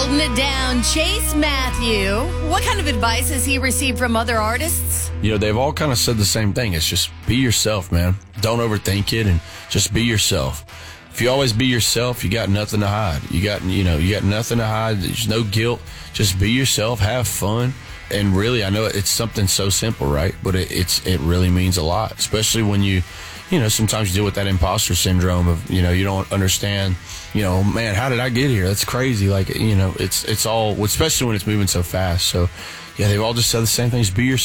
Holding it down, Chase Matthew. What kind of advice has he received from other artists? They've all kind of said the same thing. It's just be yourself, man. Don't overthink it and just be yourself. If you always be yourself, you got nothing to hide. You got nothing to hide. There's no guilt. Just be yourself, have fun. And really, I know it's something so simple, right? But it really means a lot, especially when you sometimes you deal with that imposter syndrome of, you don't understand, man, how did I get here? That's crazy. Like, it's all, especially when it's moving so fast. So, yeah, they've all just said the same things. Be yourself.